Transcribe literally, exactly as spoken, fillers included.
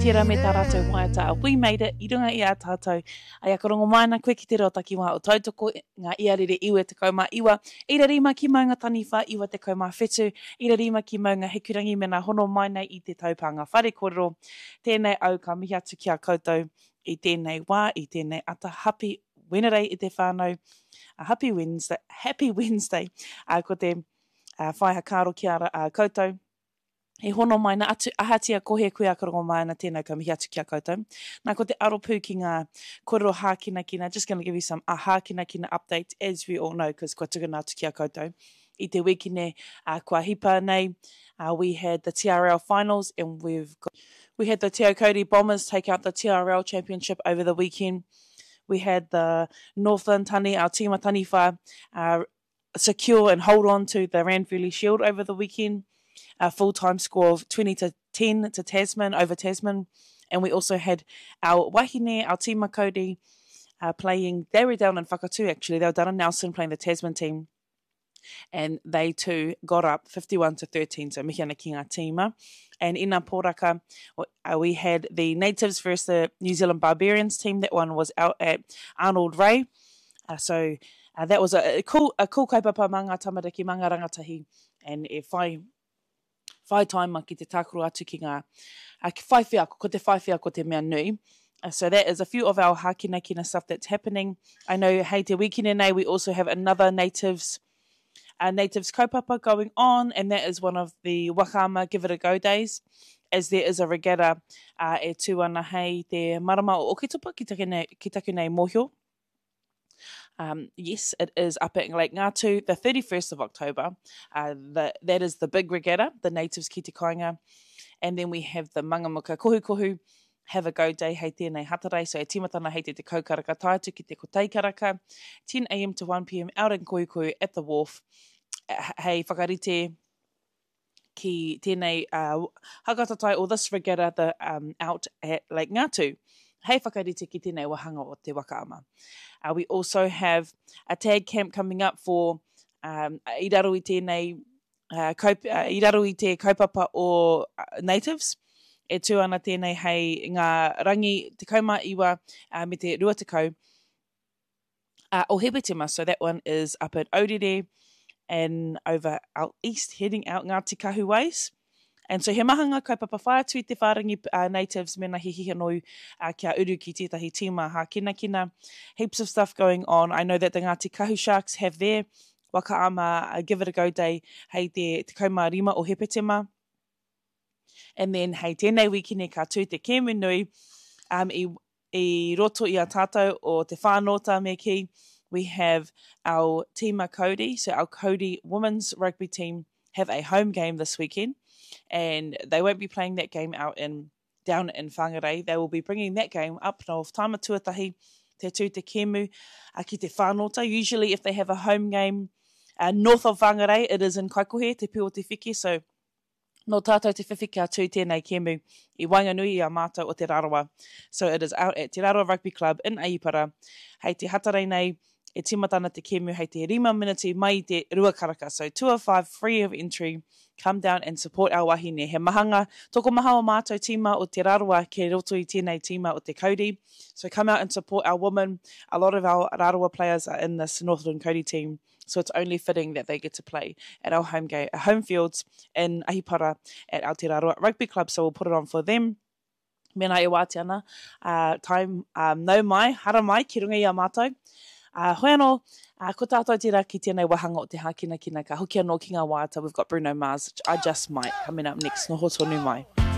Tira me tā rātou waiata. We made it. I runga i a tātou. Ai a korongo maina koe ki te reo taki wā o tautoko. Ngā iarere iwe te kaumā iwa. Ira rima ki maunga taniwha iwa te kaumā whetu. Ira rima ki maunga hekurangi me nā hono mai nei i te taupanga whare kōrero. Tēnei au ka mihi atu ki a koutou. I tēnei wā, i tēnei ata. Happy Wednesday i te whānau. A happy Wednesday. Happy Wednesday. Uh, ko te uh, whai hakaro ki a uh, koutou. He hono mai na atu ahatia kohe koe a karongo mai na tēnau ka mihi atu ki a koutou. Nā ko te aropu ki ngā kōrero hākina kina. Just going to give you some a hākina kina updates, as we all know, because kua tukuna atu ki a koutou. I te wikine uh, kua hipa nei, uh, we had the T R L finals and we've got, we had the Te Aukoti Bombers take out the T R L championship over the weekend. We had the Northland Tani, our tīma taniwha, uh, secure and hold on to the Ranfurly Shield over the weekend. A full-time score of twenty to ten to Tasman, over Tasman. And we also had our wahine, our tīma Cody, uh, playing, they were down in Whakatū actually, they were down in Nelson playing the Tasman team. And they too got up fifty-one to thirteen, so mihi ana ki ngā tīma. And in a poraka, uh, we had the Natives versus the New Zealand Barbarians team. That one was out at Arnold Ray. Uh, so uh, that was a, a cool a cool kaupapa manga tamariki manga rangatahi. And e whai, whai taima ki te tākuru atu ki ngā uh, whai whia, ko te whai whia ko te mea nui. Uh, so that is a few of our hākina kina stuff that's happening. I know hei te wikine nei, we also have another Natives Uh, Natives kaupapa going on, and that is one of the Wakama Give It A Go days, as there is a regatta uh, e tūana hei te marama o Okitupa ki take nei, ki take nei Mōhio. Um, yes, it is up at Lake Ngātu, the thirty-first of October. Uh, the, that is the big regatta, the Natives ki te kāinga. And then we have the Mangamuka Kohu Kohu Have A Go Day hei tēnei hatarei, so e timatana hei te te kaukaraka tātu ki te koteikaraka, ten a m to one p m out in Kohu Kohu at the wharf. Hei whakarite ki tēnei uh, hakatatai o this regatta the, um, out at Lake Ngātu. Hei whakarite ki tēnei wahanga o te wakaama. Uh, we also have a tag camp coming up for um, i raro i tēnei uh, kaup, uh, i raro i te kaupapa o uh, Natives. E tūana tēnei hei ngā rangi te kaumā iwa uh, me te ruatakau uh, o Hepetima. So that one is up at Orere and over out east, heading out Ngāti Kahu ways. And so he mahanga kaupapa whaia tui te whārangi uh, Natives mena hi hihanoi uh, kia uru ki tētahi tīma ha kina kina. Heaps of stuff going on. I know that the Ngāti Kahu Sharks have their wakaama uh, Give It A Go Day hei te, te kaumā rima o Hepetima. And then hei tēnei wikine ka tū te kēmu nui um, i, i roto i a tātou o te whānota me ki. We have our tīma Cody, so our Cody women's rugby team have a home game this weekend, and they won't be playing that game out in down in Whangarei. They will be bringing that game up no tāma tuatahi te tū te kēmu a ki te whānota. Usually if they have a home game uh, north of Whangarei, it is in Kaikohe, te pio te whiki, so no tātou te whiwhiki a tū tēnei kēmu i Wainganui i a mātou o te Rarawa. So it is out at Te Rarawa Rugby Club in Aipara. Hei te hatarei nei, e timatana te kēmu hei te rima miniti mai te ruakaraka. So two oh five free of entry. Come down and support our wahine. He mahanga, toko maha o mātou tīma o te Rarawa ke roto i tēnei tīma o te Cody. So come out and support our women. A lot of our Rarawa players are in this Northland Cody team. So it's only fitting that they get to play at our home game, home fields in Ahipara at Aotearoa Rugby Club. So we'll put it on for them. Mena e wāti ana, uh, time um, no mai, hara mai, ki runga i a mātou. Uh, hoi anō, uh, ko tātou tira ki tēnei wahanga o te hākina kina ka hoki anō ki ngā wāta. We've got Bruno Mars, I Just Might, coming up next. No ho tonu mai.